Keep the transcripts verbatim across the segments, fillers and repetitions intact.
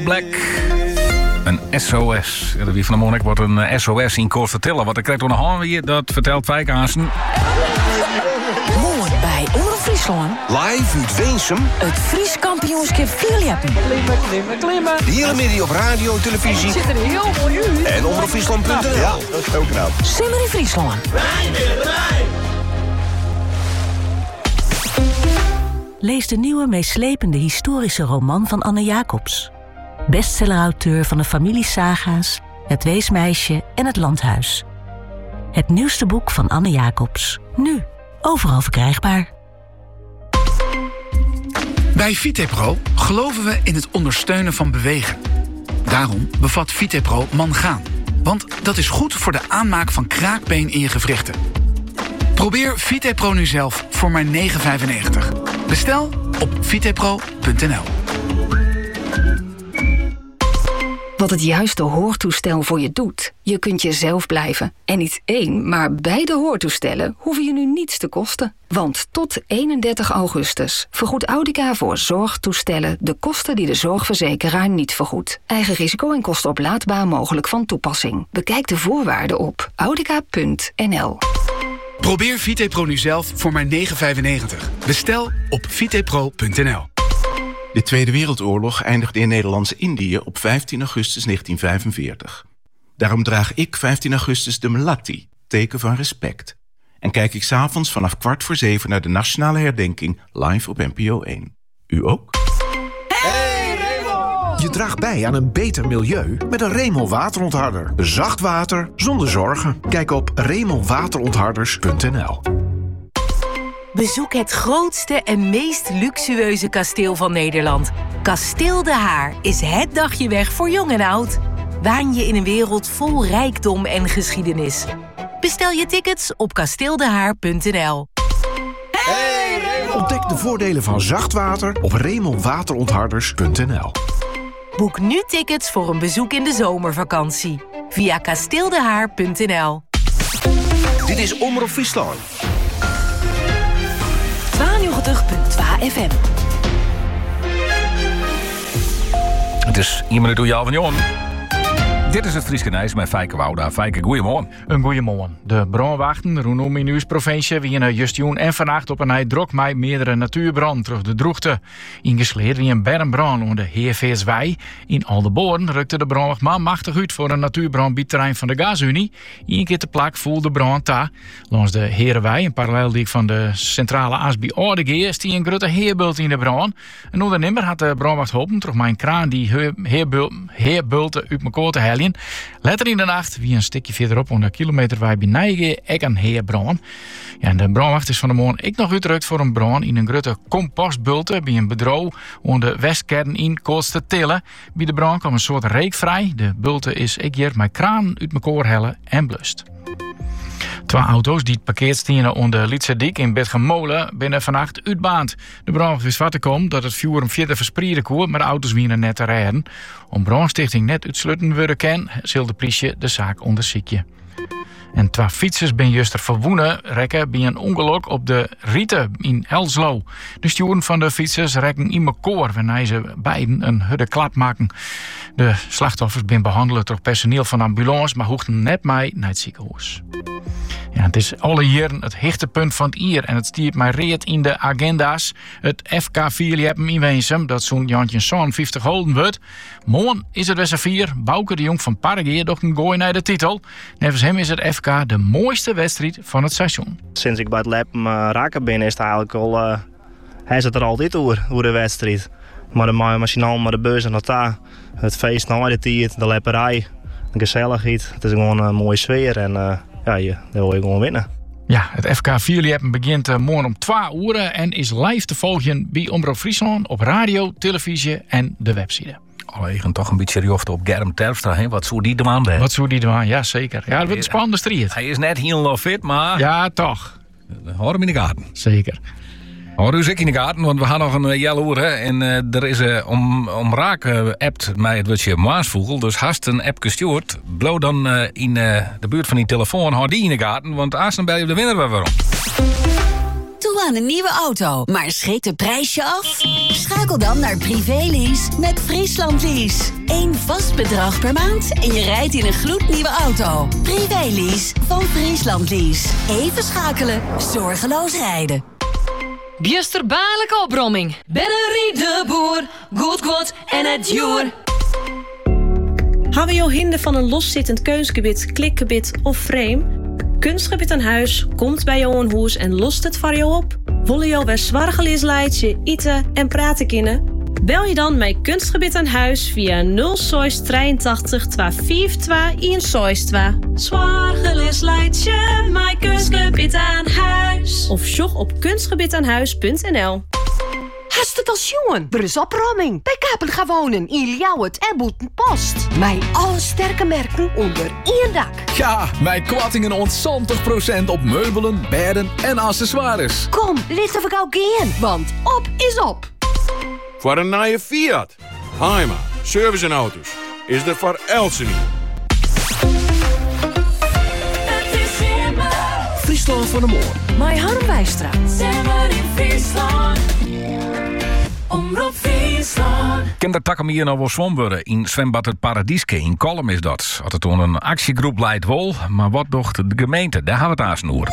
Black. Een S O S. Ja, wie van de Monnik wordt een S O S in kort vertellen. Wat ik krijg door een hand weer, dat vertelt Fijk Aansen. Morgen bij Omroep Friesland. Live uit Weensum. Het Fries kampioenschap Vierliappen. Klimmen, klimmen, klimmen. De hele middag op radio, televisie. Ik zit er heel mooi uit. En omroep friesland punt n l. Ja, dat is heel knap. Simmer in Friesland. Lees de nieuwe, meeslepende historische roman van Anne Jacobs. Bestsellerauteur van de familiesaga's, Het Weesmeisje en Het Landhuis. Het nieuwste boek van Anne Jacobs. Nu, overal verkrijgbaar. Bij Vitepro geloven we in het ondersteunen van bewegen. Daarom bevat Vitepro mangaan. Want dat is goed voor de aanmaak van kraakbeen in je gewrichten. Probeer Vitepro nu zelf voor maar negen vijfennegentig. Bestel op vitepro punt n l. Wat het juiste hoortoestel voor je doet. Je kunt jezelf blijven. En niet één, maar beide hoortoestellen hoeven je nu niets te kosten. Want tot eenendertig augustus vergoedt Audica voor zorgtoestellen de kosten die de zorgverzekeraar niet vergoedt. Eigen risico en kosten oplaadbaar mogelijk van toepassing. Bekijk de voorwaarden op audica punt n l. Probeer Vitepro nu zelf voor maar negen vijfennegentig. Bestel op vitepro punt n l. De Tweede Wereldoorlog eindigde in Nederlands-Indië op vijftien augustus negentien vijfenveertig. Daarom draag ik vijftien augustus de melatti, teken van respect. En kijk ik 's avonds vanaf kwart voor zeven naar de nationale herdenking live op N P O één. U ook? Hey Remo! Je draagt bij aan een beter milieu met een Remo waterontharder. Zacht water zonder zorgen. Kijk op remo waterontharders punt n l. Bezoek het grootste en meest luxueuze kasteel van Nederland. Kasteel De Haar is het dagje weg voor jong en oud. Waan je in een wereld vol rijkdom en geschiedenis. Bestel je tickets op kasteeldehaar punt n l. Hey, ontdek de voordelen van zacht water op remo waterontharders punt n l. Boek nu tickets voor een bezoek in de zomervakantie. Via kasteeldehaar punt n l. Dit is Omroep Friesland. tweeënnegentig komma twee F M. Het is iemand door jou van Jon. Dit is het Frieske Nijs met Fijke Wouda. Fijke, goeiemorgen. Een goeiemorgen. De brandwachten rondom in uw provincie wienen just joen en vannacht op een hij drok met meerdere natuurbranden terug de droegte. Ingesleerd wie een bermbrand onder de Heerveerswei. In Aldeboren rukte de brandwacht maar machtig uit voor een natuurbrand bij het terrein van de Gasunie. Eén keer te plak voelde de brand ta. Langs de Herenwei, een paralleldiek van de centrale as bij Oudegeer, is die een grote heerbult in de brand. Een ondernemer had de brandwacht geholpen terug mijn kraan die heerbulten uit elkaar te halen. Later in de nacht, wie een stukje verderop, onder kilometer waar bij Nijge, ek een heerbrand. Ja, en de brandwacht is van de morgen ik nog uitrukt voor een brand in een grote compostbulte bij een bedrijf onder de Westkern in Koolste te tillen. Bij de brand kwam een soort reek vrij. De bulte is ik hier met kraan uit elkaar hellen en blust. Twee auto's die het parkeerd stonden onder Lietserdiek in Bedgemolen binnen vannacht uitbaand. De brandwacht wist wat te komen dat het vuur om verder verspreiden kon, maar de auto's wienen net te rijden. Om brandstichting net uitsluiten worden kan, zal de politie de zaak onderzoeken. En twee fietsers ben juster verwoenen rekken bij een ongeluk op de Rieten in Elslo. De sturen van de fietsers rekken in elkaar wanneer ze beiden een hudde klap maken. De slachtoffers zijn behandeld door personeel van de ambulance, maar hoefden net mee naar het ziekenhuis. Ja, het is alle jaren het hichtepunt van het jaar en het stiert mij reed in de agenda's. Het F K Vierliappen in Weensum, dat zo'n Jantje zevenenvijftig holden wordt. Morgen is het weer vier. Bouke de Jong van Pargeer docht een gooi naar de titel. Nevens hem is het F K de mooiste wedstrijd van het seizoen. Sinds ik bij het Lappen uh, raken ben, is het eigenlijk al. Uh, hij zit er altijd over, over de wedstrijd. Maar de machinaal, maar de beurs en dat daar. Het feest na de tijd, de lepperij, de gezelligheid. Het is gewoon een mooie sfeer en uh, ja, je, daar wil je gewoon winnen. Ja, het F K Vierliappen begint uh, morgen om twee uur en is live te volgen bij Omroep Friesland op radio, televisie en de website. Alleen toch een beetje joft op Germ Terpstra, hè? Wat zou die de man Wat zou die de man, ja zeker. Ja, dat wordt een spannende strijd. Hij is net heel fit, maar... Ja, toch. Hoor hem in de gaten. Zeker. Hoor u zeker in de gaten, want we gaan nog een uh, jelle uur, hè? En uh, er is uh, om, om raak uh, appt mij het woordje Maasvogel, dus hast een app gestuurd. Blauw dan uh, in uh, de buurt van die telefoon, houd die in de gaten, want als dan bel je de winnaar weer waarom. Doe toe aan een nieuwe auto, maar schrikt het prijsje af? Schakel dan naar Privélease met Friesland Lease. Eén vast bedrag per maand en je rijdt in een gloednieuwe auto. Privélease van Friesland Lease. Even schakelen, zorgeloos rijden. Bjuster baarlijke opbromming. Bennerie de boer, goed goed en het joer. Hebben je hinder van een loszittend keusgebied, klikgebied of frame? Kunstgebied aan huis komt bij jou een hoes en lost het voor jou op. Willen jou weer zwargelis leidje, eten en praten kunnen? Bel je dan met Kunstgebied aan huis via nul zes drieëntachtig tweehonderdvijfentwintig eenenzestig. Zwargelis leidje, mijn Kunstgebied aan huis. Of sjog op kunstgebiedaanhuis punt n l. Hast het als jongen? Brus opruiming. Bij Kapen gaan wonen in Ljouwert en Boetenpost. Mijn alle sterke merken onder één dak. Ja, mijn kwattingen ontzontig procent op meubelen, bedden en accessoires. Kom, laten we gauw gaan, want op is op. Voor een nieuwe Fiat, Heima, service en auto's, is er voor Elsen. Friesland van de Moor. Mijn Harm Wijstra. Zemmer in Friesland. Omroep Friesland. Kinder takken hier nou wel zwom worden in zwembad het Paradieske in Kolm is dat. Had het toen een actiegroep leidt wel, maar wat docht de gemeente? Daar hebben we het aan snoer.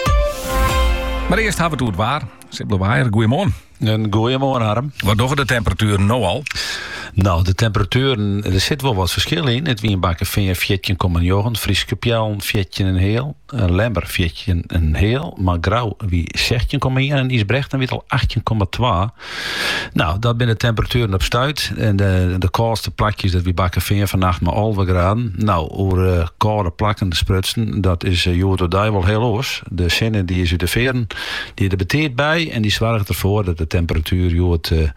Maar eerst hebben we het hoe het waar. Sibylle Waaier, goeiemorgen. Een goeiemorgen, Harm. Wat doen de temperaturen nou al? Nou, de temperaturen, er zit wel wat verschil in. Het Wienbakken vind je veertien komma negen, Frieske Pjalen veertien en heel, Lember veertien en heel, maar Grauw wie zestien komma één en Isbrecht en al achttien komma twee. Nou, dat zijn de temperaturen op stuit. En de, de koudste plakjes dat we bakken vinden vannacht maar elf graden. Nou, over uh, koude plakken te sprutsen, dat is uh, Jood Odij wel heel los. De zinnen die is uit de veren, die er beteert bij en die zorgt ervoor dat de temperatuur Jood uh,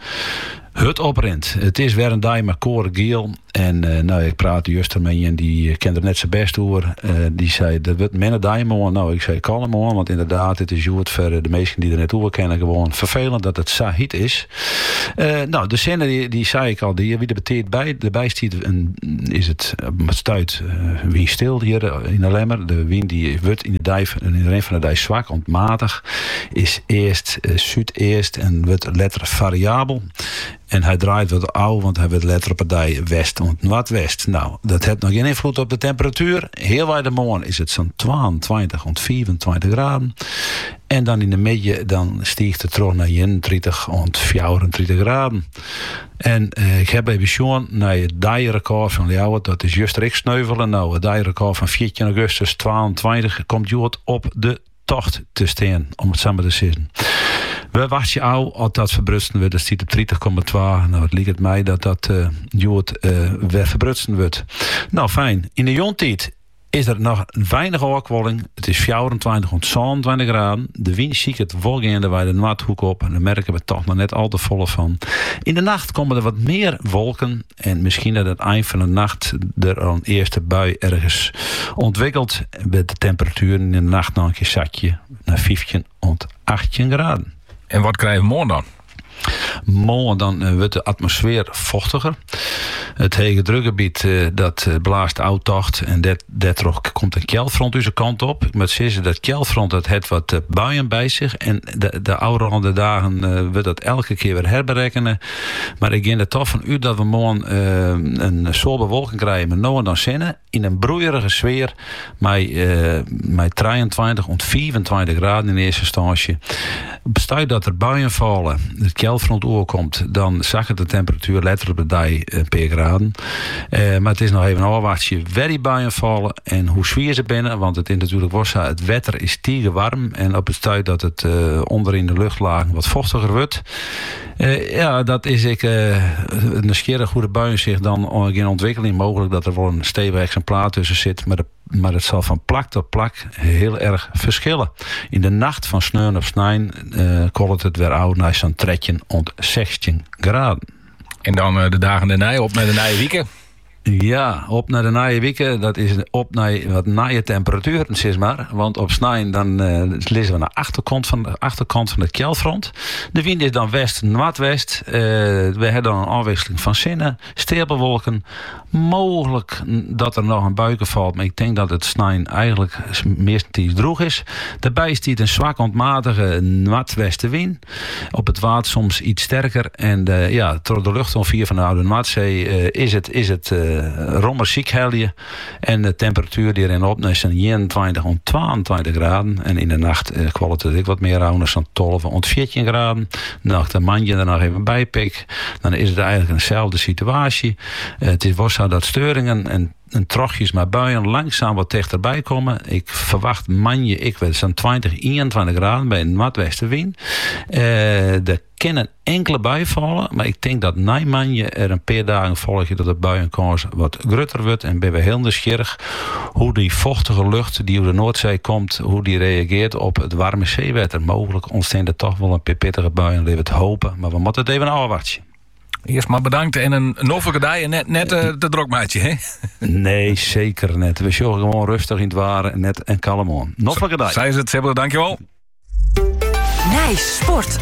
het oprent. Het is weer een dag met koren giel. En uh, nou, ik praatte juist ermee en die kende er net zijn best over. Uh, die zei, dat wordt minder dag morgen. Nou, ik zei, kalm morgen, want inderdaad, het is goed voor de meesten die er net over kennen gewoon vervelend dat het zo heet is. Uh, nou, de zinnen die, die zei ik al, die wie er beteert bij, erbij stiet, is het met stuit uh, wie stil hier in de Lemmer. De wind die wordt in de dijf, in de reen van de dijf zwak, ontmatig, is eerst uh, zuid-eerst en wordt letterlijk variabel. En hij draait wat oud, want hij wordt letterlijk op de dij west en noordwest. Nou, dat heeft nog geen invloed op de temperatuur. Heel weinig morgen is het zo'n tweeëntwintig tot vierentwintig graden. En dan in de midden dan stijgt het terug naar eenendertig tot vierentwintig graden. En uh, ik heb even gezien naar het dijrecord van Ljouwert. Dat is juist rechts sneuvelen. Nou, het dijrecord van veertien augustus tweeëntwintig komt juist op de tocht te staan, om het samen te zeggen. We wachten al als dat verbrutsen wordt. Dat stiet op dertig komma twee. Nou, het lijkt het mij dat dat uh, jood uh, weer verbrutsen wordt. Nou, fijn. In de jontijd is er nog weinig opkwolling. Het is vierentwintig tot zevenentwintig graden. De wind ziet het volgende bij de noordhoek op. En daar merken we toch nog net al te volle van. In de nacht komen er wat meer wolken. En misschien dat het eind van de nacht er al een eerste bui ergens ontwikkelt. Met de temperatuur in de nacht nog een keer zakje naar vijftien tot achttien graden. En wat krijgen we morgen dan? Morgen dan uh, wordt de atmosfeer vochtiger. Het hege drukgebied uh, dat uh, blaast oud en dat, dat komt een keilfront onze kant op. Ik moet zeggen dat keilfront dat heeft wat uh, buien bij zich en de, de oude dagen uh, wordt dat elke keer weer herberekenen. Maar ik denk er toch van u dat we morgen uh, een soort bewolking krijgen met nou en dan zinnen in een broeierige sfeer met, uh, met drieëntwintig tot vierentwintig graden in eerste instantie. Bestaat dat er buien vallen, het keilfront oorkomt, dan zag het de temperatuur letterlijk bij uh, per graden. Uh, maar het is nog even een afwachtje waar die buien vallen en hoe zwier ze binnen, want het is natuurlijk was het wetter is tegen warm en op het stuit dat het uh, onder in de luchtlagen wat vochtiger wordt. Uh, ja, dat is ik uh, een scherige goede buien zich dan geen ontwikkeling mogelijk dat er wel een stevig exemplaar tussen zit, maar de Maar het zal van plak tot plak heel erg verschillen. In de nacht van sneeuw op snijn uh, kolt het weer oud naar zo'n dertien tot zestien graden. En dan uh, de dagen daarna op met de nieuwe weekend. Ja, op naar de naaie weken. Dat is op naar wat naaie temperaturen, zeg maar. Want op snijn dan uh, lezen we naar de achterkant van de achterkant van het kjeldfront. De wind is dan west-noordwest. Uh, we hebben dan een afwisseling van zinnen, stapelwolken. Mogelijk dat er nog een buiken valt, maar ik denk dat het snijn eigenlijk meestal droog is. Daarbij is het een zwak ontmatige noordwestenwind. Op het water soms iets sterker. En uh, ja, door de lucht vier van de Oude Noordzee uh, is het, is het uh, rommerziek helje. En de temperatuur die erin op is eenentwintig tot tweeëntwintig graden. En in de nacht uh, kwaliteit het wat meer aan, zo'n twaalf tot veertien graden. Nacht een mandje er nog even bij pik. Dan is het eigenlijk eenzelfde situatie. Uh, het is wel zo dat steuringen en en trogjes maar buien langzaam wat dichterbij komen. Ik verwacht manje, ik weet zo'n twintig, eenentwintig graden bij een noordwestenwind. Uh, er kunnen enkele buien vallen, maar ik denk dat na manje er een paar dagen volgt dat de buienkans wat grutter wordt. En ben we heel nieuwsgierig hoe die vochtige lucht die uit de Noordzee komt, hoe die reageert op het warme zeewater. Mogelijk ontstaan er toch wel een paar pittige buien, laten we het hopen. Maar we moeten het even afwachten. Eerst maar bedankt en een noffelijke dag en net, net uh, de drokmaatje, hè? Nee, zeker net. We zorgen gewoon rustig in het waren net en kalm aan. Noffelijke dag. Zij is het, Sibylle, dankjewel. Nice Sport.